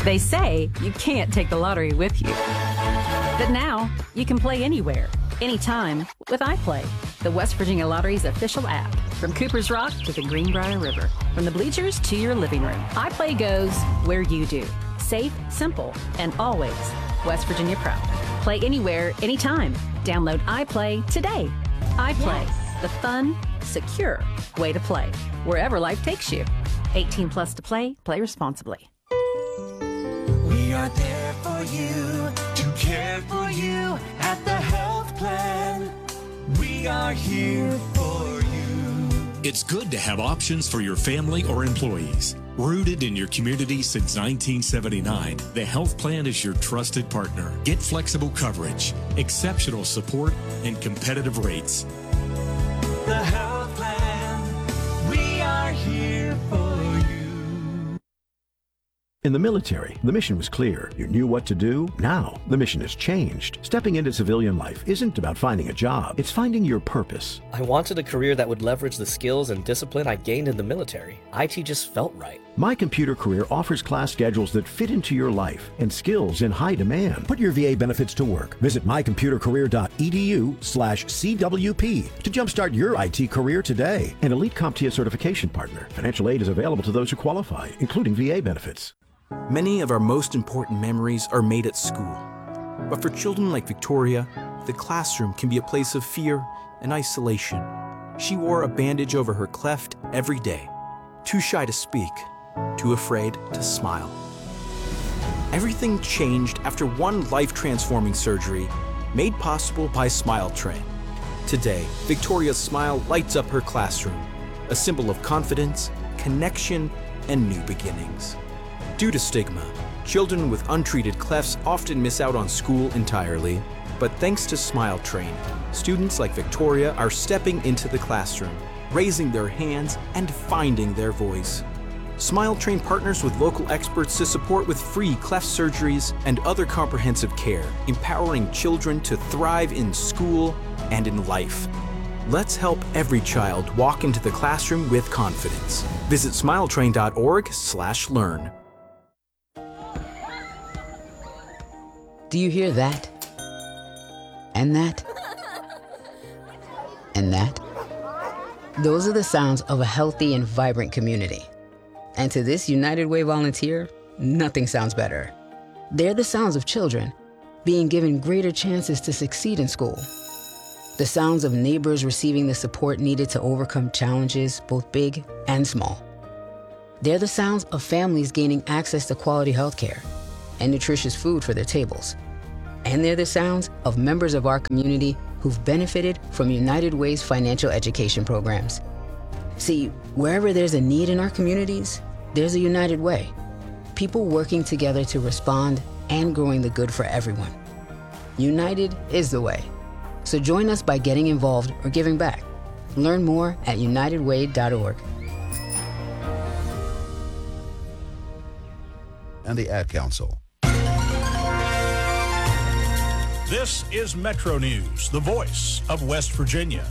They say you can't take the lottery with you. But now, you can play anywhere, anytime with iPlay, the West Virginia Lottery's official app. From Cooper's Rock to the Greenbrier River, from the bleachers to your living room, iPlay goes where you do. Safe, simple, and always West Virginia proud. Play anywhere, anytime. Download iPlay today. iPlay, the fun, secure way to play, wherever life takes you. 18 plus to play. Play responsibly. We are there for you, to care for you at the health plan. We are here for you. It's good to have options for your family or employees. Rooted in your community since 1979, the health plan is your trusted partner. Get flexible coverage, exceptional support, and competitive rates. The health plan, we are here for you. In the military, the mission was clear. You knew what to do. Now, the mission has changed. Stepping into civilian life isn't about finding a job. It's finding your purpose. I wanted a career that would leverage the skills and discipline I gained in the military. IT just felt right. My Computer Career offers class schedules that fit into your life and skills in high demand. Put your VA benefits to work. Visit mycomputercareer.edu/CWP to jumpstart your IT career today. An elite CompTIA certification partner. Financial aid is available to those who qualify, including VA benefits. Many of our most important memories are made at school. But for children like Victoria, the classroom can be a place of fear and isolation. She wore a bandage over her cleft every day, too shy to speak, too afraid to smile. Everything changed after one life-transforming surgery made possible by Smile Train. Today, Victoria's smile lights up her classroom, a symbol of confidence, connection, and new beginnings. Due to stigma, children with untreated clefts often miss out on school entirely. But thanks to Smile Train, students like Victoria are stepping into the classroom, raising their hands, and finding their voice. Smile Train partners with local experts to support with free cleft surgeries and other comprehensive care, empowering children to thrive in school and in life. Let's help every child walk into the classroom with confidence. Visit smiletrain.org/learn. Do you hear that? And that? And that? Those are the sounds of a healthy and vibrant community. And to this United Way volunteer, nothing sounds better. They're the sounds of children being given greater chances to succeed in school. The sounds of neighbors receiving the support needed to overcome challenges, both big and small. They're the sounds of families gaining access to quality health care and nutritious food for their tables. And they're the sounds of members of our community who've benefited from United Way's financial education programs. See, wherever there's a need in our communities, there's a United Way. People working together to respond and growing the good for everyone. United is the way. So join us by getting involved or giving back. Learn more at unitedway.org. And the Ad Council. This is Metro News, the voice of West Virginia.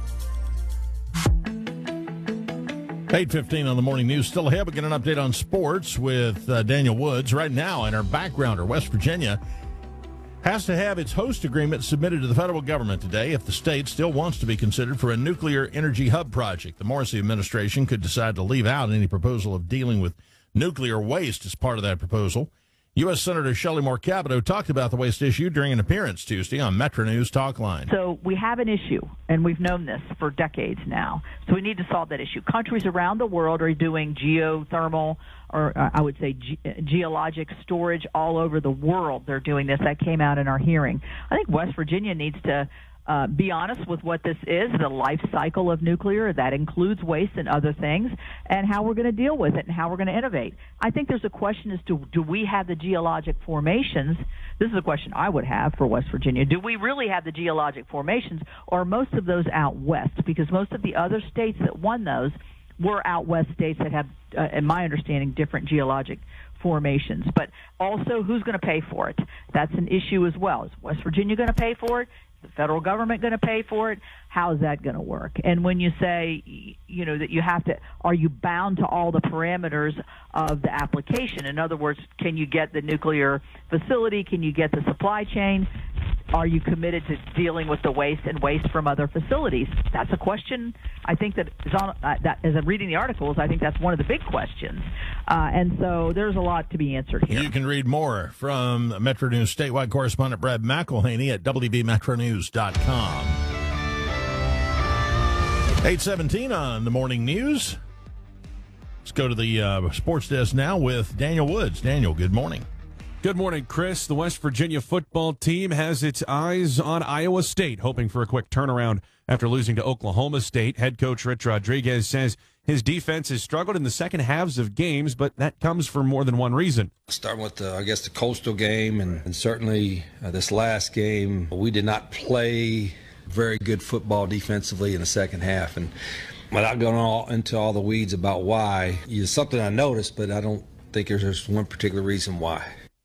8:15 on the morning news. Still ahead, we get an update on sports with Daniel Woods. Right now, in our backgrounder, West Virginia has to have its host agreement submitted to the federal government today if the state still wants to be considered for a nuclear energy hub project. The Morrissey administration could decide to leave out any proposal of dealing with nuclear waste as part of that proposal. U.S. Senator Shelley Moore Capito talked about the waste issue during an appearance Tuesday on Metro News Talk Line. So we have an issue, and we've known this for decades now. So we need to solve that issue. Countries around the world are doing geothermal, or I would say geologic storage all over the world. They're doing this. That came out in our hearing. I think West Virginia needs to be honest with what this is, the life cycle of nuclear. That includes waste and other things, and how we're going to deal with it and how we're going to innovate. I think there's a question as to, do we have the geologic formations? This is a question I would have for West Virginia. Do we really have the geologic formations, or are most of those out west? Because most of the other states that won those were out west states that have, in my understanding, different geologic formations. But also, who's going to pay for it? That's an issue as well. Is West Virginia going to pay for it? the federal government going to pay for it? How is that going to work? And when you say, that you have to, are you bound to all the parameters of the application? In other words, can you get the nuclear facility? Can you get the supply chain? Are you committed to dealing with the waste from other facilities? That's a question I think that is on, that as I'm reading the articles, I think that's one of the big questions. And so there's a lot to be answered here. You can read more from Metro News statewide correspondent Brad McElhaney at WVMetroNews.com. 8:17 on the morning news. Let's go to the sports desk now with Daniel Woods. Daniel, good morning. Good morning, Chris. The West Virginia football team has its eyes on Iowa State, hoping for a quick turnaround after losing to Oklahoma State. Head coach Rich Rodriguez says his defense has struggled in the second halves of games, but that comes for more than one reason. Starting with, the Coastal game and certainly this last game, we did not play very good football defensively in the second half. And without going into all the weeds about why, it's something I noticed, but I don't think there's one particular reason why.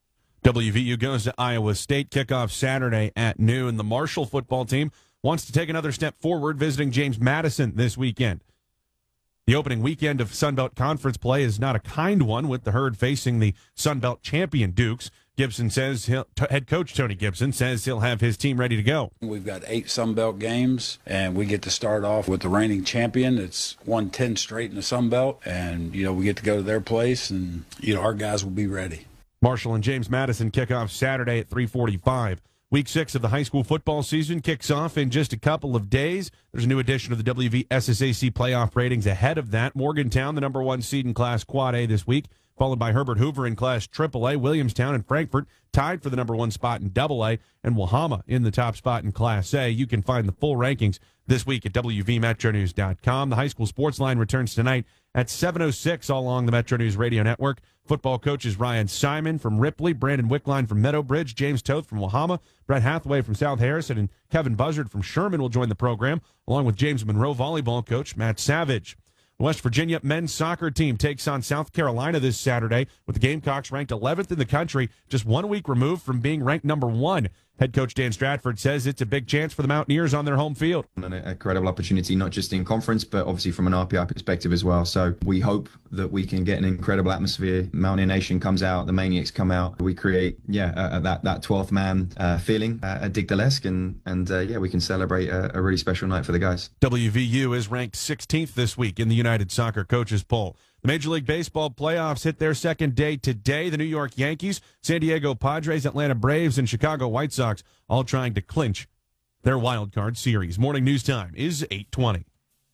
WVU goes to Iowa State, kickoff Saturday at noon. The Marshall football team wants to take another step forward, visiting James Madison this weekend. The opening weekend of Sunbelt Conference play is not a kind one, with the Herd facing the Sunbelt champion Dukes. Gibson says head coach Tony Gibson says he'll have his team ready to go. We've got 8 Sunbelt games, and we get to start off with the reigning champion. It's won 10 straight in the Sunbelt, and we get to go to their place, and our guys will be ready. Marshall and James Madison kick off Saturday at 3:45. Week 6 of the high school football season kicks off in just a couple of days. There's a new edition of the WVSSAC playoff ratings ahead of that. Morgantown, the number 1 seed in Class Quad A this week, followed by Herbert Hoover in Class AAA. Williamstown and Frankfort tied for the number 1 spot in AA, and Wahama in the top spot in Class A. You can find the full rankings this week at WVMetroNews.com. The high school sports line returns tonight at 7:06 all along the Metro News Radio Network. Football coaches Ryan Simon from Ripley, Brandon Wickline from Meadowbridge, James Toth from Wahama, Brett Hathaway from South Harrison, and Kevin Buzzard from Sherman will join the program, along with James Monroe volleyball coach Matt Savage. The West Virginia men's soccer team takes on South Carolina this Saturday, with the Gamecocks ranked 11th in the country, just 1 week removed from being ranked number 1. Head coach Dan Stratford says it's a big chance for the Mountaineers on their home field. And a credible opportunity, not just in conference, but obviously from an RPI perspective as well. So we hope that we can get an incredible atmosphere. Mountaineer Nation comes out, the Maniacs come out. We create, that 12th man feeling at Dig Dalesk, and we can celebrate a really special night for the guys. WVU is ranked 16th this week in the United Soccer Coaches Poll. The Major League Baseball playoffs hit their second day today. The New York Yankees, San Diego Padres, Atlanta Braves, and Chicago White Sox all trying to clinch their wild card series. Morning news time is 8:20.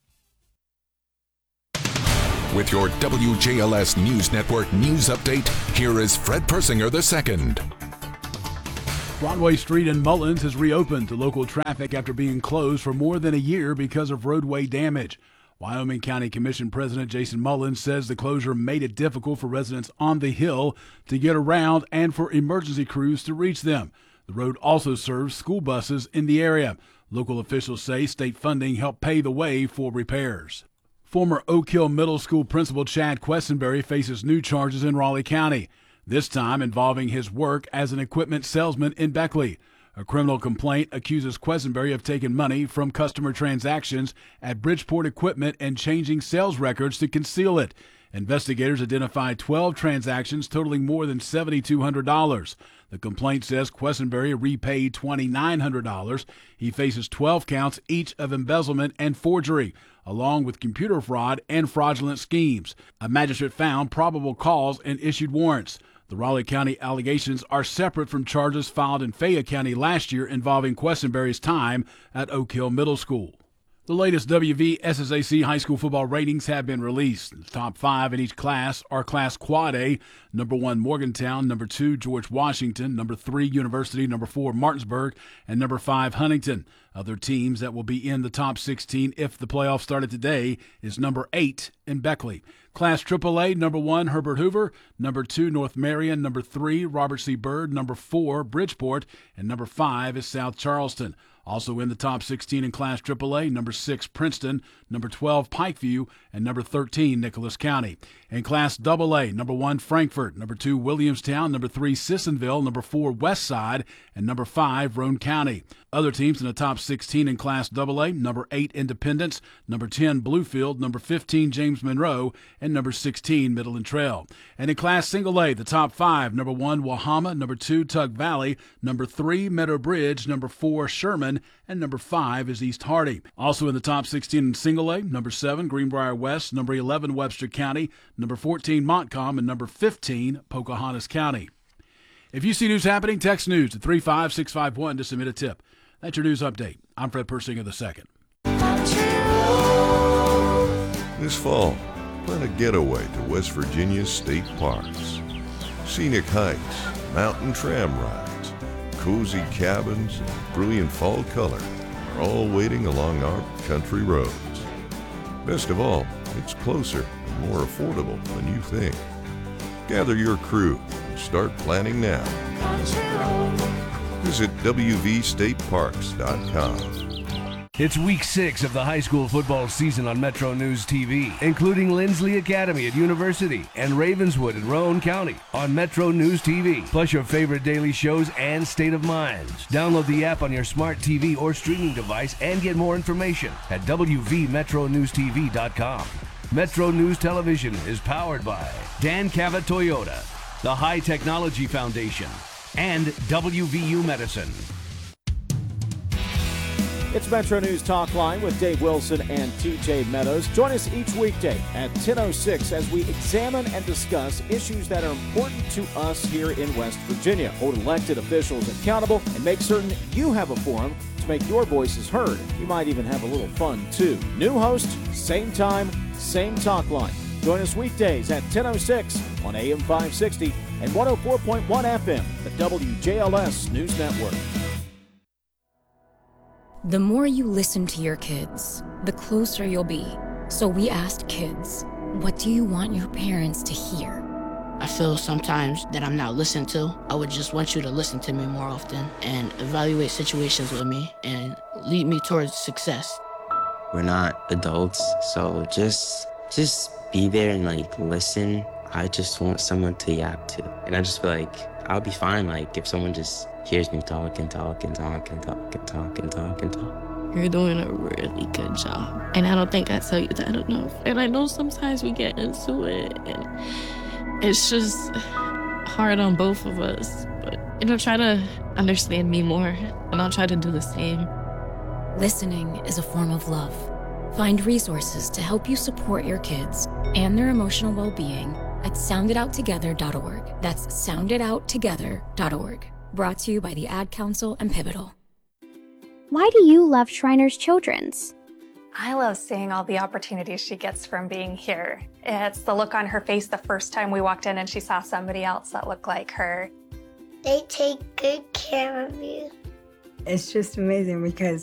With your WJLS News Network news update, here is Fred Persinger II. Broadway Street in Mullins has reopened to local traffic after being closed for more than a year because of roadway damage. Wyoming County Commission President Jason Mullins says the closure made it difficult for residents on the hill to get around and for emergency crews to reach them. The road also serves school buses in the area. Local officials say state funding helped pave the way for repairs. Former Oak Hill Middle School principal Chad Questenberry faces new charges in Raleigh County, this time involving his work as an equipment salesman in Beckley. A criminal complaint accuses Questenberry of taking money from customer transactions at Bridgeport Equipment and changing sales records to conceal it. Investigators identified 12 transactions totaling more than $7,200. The complaint says Questenberry repaid $2,900. He faces 12 counts each of embezzlement and forgery, along with computer fraud and fraudulent schemes. A magistrate found probable cause and issued warrants. The Raleigh County allegations are separate from charges filed in Fayette County last year involving Questenberry's time at Oak Hill Middle School. The latest WVSSAC high school football ratings have been released. The top 5 in each class are Class Quad A. Number 1, Morgantown. Number 2, George Washington. Number 3, University. Number 4, Martinsburg. And number 5, Huntington. Other teams that will be in the top 16 if the playoffs started today is number 8 in Beckley. Class AAA, number 1, Herbert Hoover. Number 2, North Marion. Number 3, Robert C. Byrd. Number 4, Bridgeport. And number 5 is South Charleston. Also in the top 16 in Class AAA, number 6, Princeton, number 12, Pikeview, and number 13, Nicholas County. In Class AA, number 1, Frankfort, number 2, Williamstown, number 3, Sissonville, number 4, Westside, and number 5, Roane County. Other teams in the top 16 in Class AA, number 8, Independence, number 10, Bluefield, number 15, James Monroe, and number 16, Midland Trail. And in Class Single A, the top 5, number 1, Wahama, number 2, Tug Valley, number 3, Meadow Bridge, number 4, Sherman, and number 5 is East Hardy. Also in the top 16 in Single A, number 7, Greenbrier West, number 11, Webster County, number 14, Montcalm, and number 15, Pocahontas County. If you see news happening, text news to 35651 to submit a tip. That's your news update. I'm Fred Persinger II. This fall, plan a getaway to West Virginia's state parks. Scenic hikes, mountain tram rides, cozy cabins, and brilliant fall color are all waiting along our country roads. Best of all, it's closer and more affordable than you think. Gather your crew and start planning now. Visit wvstateparks.com. It's week 6 of the high school football season on Metro News TV, including Lindsley Academy at University and Ravenswood at Roane County on Metro News TV, plus your favorite daily shows and State of Minds. Download the app on your smart TV or streaming device and get more information at wvmetronewstv.com. Metro News Television is powered by Dan Cavett Toyota, the High Technology Foundation, and WVU Medicine. It's Metro News Talk Line with Dave Wilson and TJ Meadows. Join us each weekday at 10:06 as we examine and discuss issues that are important to us here in West Virginia. Hold elected officials accountable and make certain you have a forum to make your voices heard. You might even have a little fun, too. New host, same time, same talk line. Join us weekdays at 10:06 on AM 560 and 104.1 FM, the WJLS News Network. The more you listen to your kids, the closer you'll be. So we asked kids, what do you want your parents to hear? I feel sometimes that I'm not listened to. I would just want you to listen to me more often and evaluate situations with me and lead me towards success. We're not adults, so just be there and listen. I just want someone to yap to. And I just feel like I'll be fine if someone just hears me talk and talk and talk and talk and talk and talk and talk. You're doing a really good job. And I don't think I tell you that enough. And I know sometimes we get into it and it's just hard on both of us. But, try to understand me more and I'll try to do the same. Listening is a form of love. Find resources to help you support your kids and their emotional well-being at sounditouttogether.org. That's sounditouttogether.org. Brought to you by the Ad Council and Pivotal. Why do you love Shriners Children's? I love seeing all the opportunities she gets from being here. It's the look on her face the first time we walked in and she saw somebody else that looked like her. They take good care of you. It's just amazing because